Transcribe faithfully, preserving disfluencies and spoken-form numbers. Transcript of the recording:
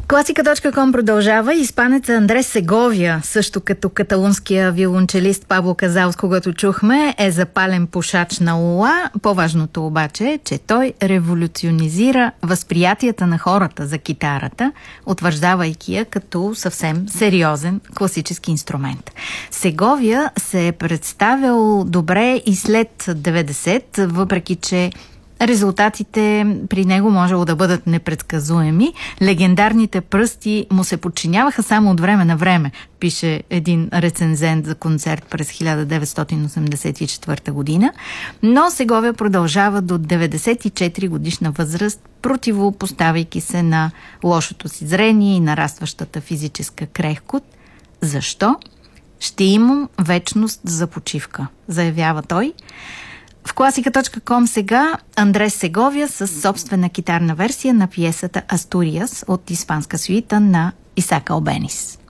Класика точка ком продължава. Испанеца Андрес Сеговия, също като каталунския виолончелист Пабло Казал, с когото чухме, е запален пушач на лула. По-важното обаче е, че той революционизира възприятията на хората за китарата, утвърждавайки я като съвсем сериозен класически инструмент. Сеговия се е представил добре и след деветдесет, въпреки че резултатите при него можело да бъдат непредсказуеми. Легендарните пръсти му се подчиняваха само от време на време, пише един рецензент за концерт през хиляда деветстотин осемдесет и четвърта година. Но Сеговия продължава до деветдесет и четири годишна възраст, противопоставяйки се на лошото си зрение и нарастващата физическа крехкост. Защо? Ще имам вечност за почивка, заявява той. В класика точка ком сега Андрес Сеговия с собствена китарна версия на пиесата Астуриас от испанска сюита на Исак Албенис.